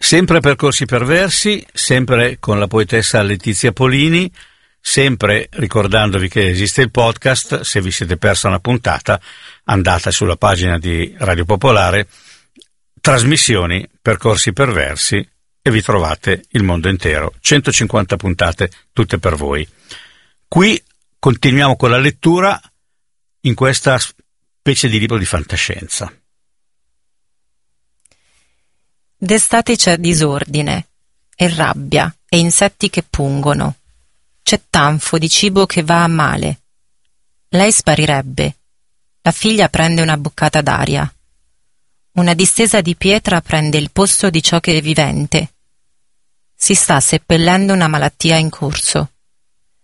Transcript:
Sempre Percorsi Perversi, sempre con la poetessa Letizia Polini, sempre ricordandovi che esiste il podcast. Se vi siete persa una puntata, andate sulla pagina di Radio Popolare, trasmissioni Percorsi Perversi, e vi trovate il mondo intero. 150 puntate, tutte per voi. Qui continuiamo con la lettura in questa specie di libro di fantascienza. D'estate c'è disordine, e rabbia, e insetti che pungono. C'è tanfo di cibo che va a male. Lei sparirebbe. La figlia prende una boccata d'aria. Una distesa di pietra prende il posto di ciò che è vivente. Si sta seppellendo una malattia in corso.